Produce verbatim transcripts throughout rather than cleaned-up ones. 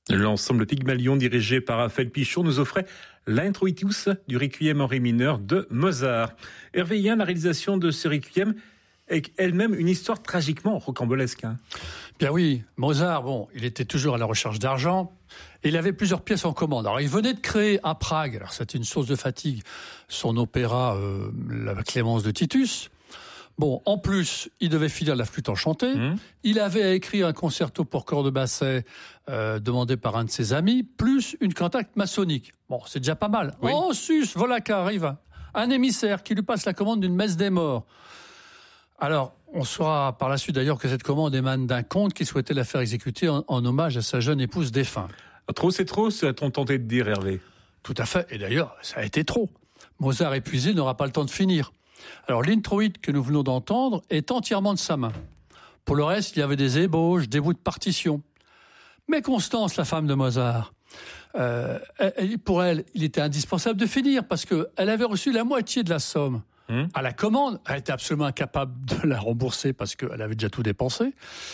L'ensemble Pygmalion dirigé par Raphaël Pichon nous offrait l'introitus du Requiem en ré mineur de Mozart. Hervé Yen, la réalisation de ce Requiem est elle-même une histoire tragiquement rocambolesque. Hein. Bien oui, Mozart, bon, il était toujours à la recherche d'argent. Et il avait plusieurs pièces en commande. Alors il venait de créer à Prague, alors c'était une source de fatigue, son opéra euh, La Clémence de Titus. Bon, en plus, il devait finir la flûte enchantée. Mmh. Il avait écrit un concerto pour corps de basset euh, demandé par un de ses amis, plus une cantate maçonnique. Bon, c'est déjà pas mal. Oui. En sus, voilà qu'arrive un émissaire qui lui passe la commande d'une messe des morts. Alors, on saura par la suite d'ailleurs que cette commande émane d'un comte qui souhaitait la faire exécuter en, en hommage à sa jeune épouse défunte. Trop c'est trop, a-t-on tenté de dire, Hervé ? Tout à fait, et d'ailleurs, ça a été trop. Mozart épuisé n'aura pas le temps de finir. Alors l'introïde que nous venons d'entendre est entièrement de sa main. Pour le reste, il y avait des ébauches, des bouts de partition. Mais Constance, la femme de Mozart, euh, elle, pour elle, il était indispensable de finir parce qu'elle avait reçu la moitié de la somme. Mmh. À la commande, elle était absolument incapable de la rembourser parce qu'elle avait déjà tout dépensé.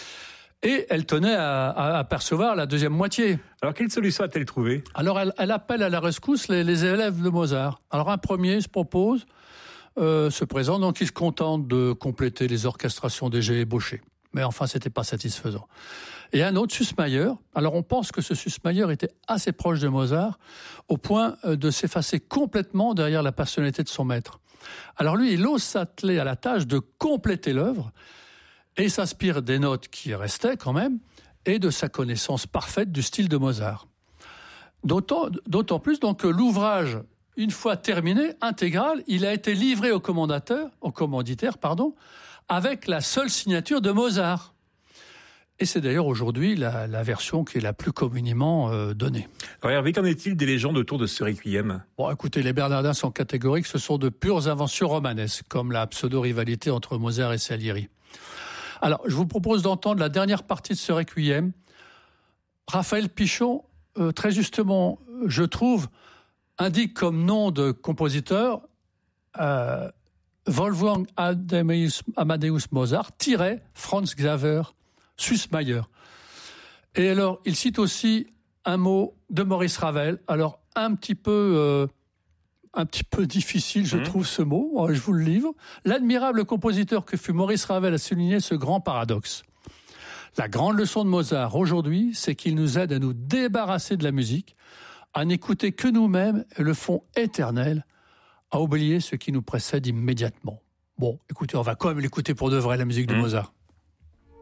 Et elle tenait à, à, à percevoir la deuxième moitié. Alors, quelle solution a-t-elle trouvé ? Alors, elle, elle appelle à la rescousse les, les élèves de Mozart. Alors, un premier se propose, euh, se présente, donc il se contente de compléter les orchestrations déjà ébauchées. Mais enfin, c'était pas satisfaisant. Et un autre, Süssmayer. Alors, on pense que ce Süssmayer était assez proche de Mozart, au point de s'effacer complètement derrière la personnalité de son maître. Alors lui, il ose s'atteler à la tâche de compléter l'œuvre, et s'inspire des notes qui restaient quand même, et de sa connaissance parfaite du style de Mozart. D'autant, d'autant plus donc que l'ouvrage, une fois terminé, intégral, il a été livré au commandateur, au commanditaire, pardon, avec la seule signature de Mozart. Et c'est d'ailleurs aujourd'hui la, la version qui est la plus communément euh, donnée. Alors Hervé, qu'en est-il des légendes autour de ce Requiem ? Bon, écoutez, les Bernardins sont catégoriques, ce sont de pures inventions romanesques, comme la pseudo-rivalité entre Mozart et Salieri. Alors, je vous propose d'entendre la dernière partie de ce Requiem. Raphaël Pichon, euh, très justement, je trouve, indique comme nom de compositeur euh, Wolfgang Amadeus, Amadeus Mozart, tiret Franz Xaver Süssmayer. Et alors, il cite aussi un mot de Maurice Ravel. Alors, un petit peu... Euh, un petit peu difficile, je mmh. trouve, ce mot. Je vous le livre. L'admirable compositeur que fut Maurice Ravel a souligné ce grand paradoxe. La grande leçon de Mozart aujourd'hui, c'est qu'il nous aide à nous débarrasser de la musique, à n'écouter que nous-mêmes et le fond éternel, à oublier ce qui nous précède immédiatement. Bon, écoutez, on va quand même l'écouter pour de vrai, la musique de mmh. Mozart.